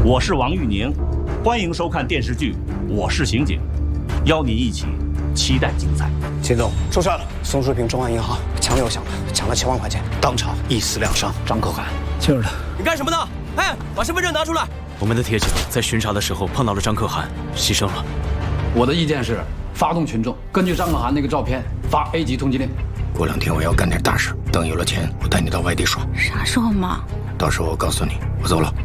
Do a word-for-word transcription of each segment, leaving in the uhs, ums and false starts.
我是王玉宁，欢迎收看电视剧《我是刑警》，邀您一起期待精彩。 秦总出事了，松树坪中安银行抢有响的，抢了七万块钱，当场一死两伤。张可汗， 就是他。 你干什么呢？哎，把身份证拿出来！ 我们的铁警在巡查的时候碰到了张可汗，牺牲了。 我的意见是，发动群众根据张可汗那个照片发 A 级通缉令。 过两天我要干点大事，等有了钱，我带你到外地耍。 啥时候嘛？ 到时候我告诉你。我走了。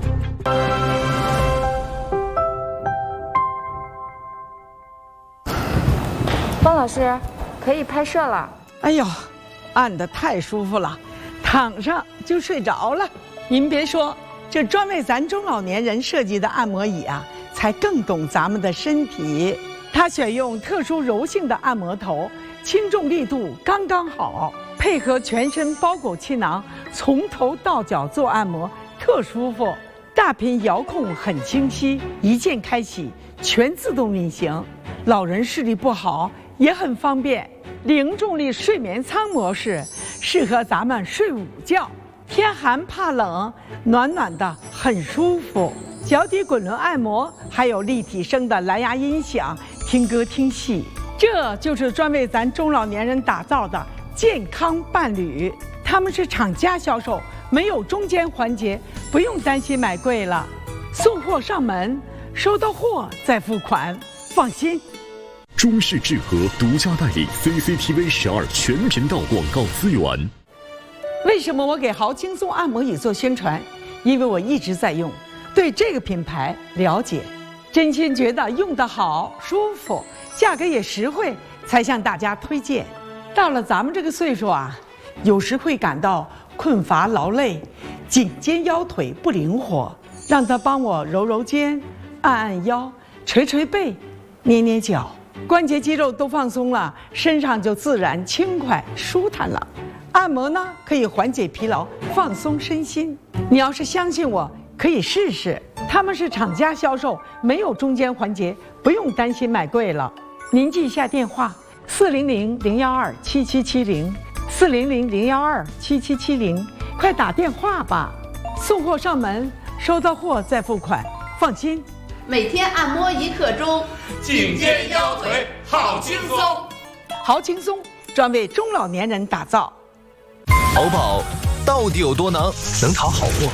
方老师，可以拍摄了。 哎呦，按得太舒服了，躺上就睡着了。您别说，这专为咱中老年人设计的按摩椅啊，才更懂咱们的身体。它选用特殊柔性的按摩头，轻重力度刚刚好，配合全身包裹气囊，从头到脚做按摩，特舒服。大屏遥控很清晰，一键开启，全自动运行。老人视力不好也很方便。零重力睡眠舱模式适合咱们睡午觉，天寒怕冷，暖暖的很舒服。脚底滚轮按摩，还有立体声的蓝牙音响，听歌听戏。这就是专为咱中老年人打造的健康伴侣。他们是厂家销售，没有中间环节，不用担心买贵了。送货上门，收到货再付款，放心。 中视智和独家代理 C C T V 十二全频道广告资源。 为什么我给豪轻松按摩椅做宣传？因为我一直在用，对这个品牌了解，真心觉得用得好、舒服，价格也实惠，才向大家推荐。到了咱们这个岁数啊，有时会感到困乏劳累，颈肩腰腿不灵活，让他帮我揉揉肩，按按腰，捶捶背，捏捏脚。关节肌肉都放松了，身上就自然轻快舒坦了。按摩呢，可以缓解疲劳，放松身心。你要是相信我，可以试试。他们是厂家销售，没有中间环节，不用担心买贵了。您记一下电话：四零零零幺二七七七零，四零零零幺二七七七零，快打电话吧。送货上门，收到货再付款，放心。 每天按摩一刻钟， 颈肩腰腿好轻松。 好轻松，专为中老年人打造。 淘宝到底有多能？能淘好货，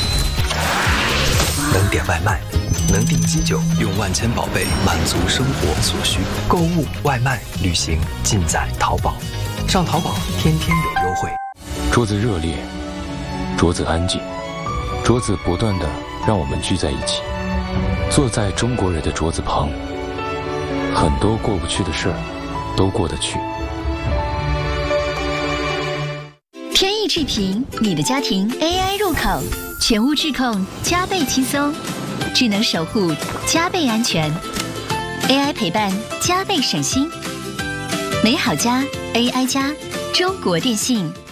能点外卖，能订机酒，用万千宝贝满足生活所需。购物、外卖、旅行，尽在淘宝。上淘宝，天天有优惠。 桌子热烈，桌子安静，桌子不断的让我们聚在一起。坐在中国人的桌子旁，很多过不去的事儿都过得去。 天翼智屏，你的家庭 A I 入口，全屋智控加倍轻松，智能守护加倍安全 ，A I 陪伴加倍省心。美好家 A I 家，中国电信。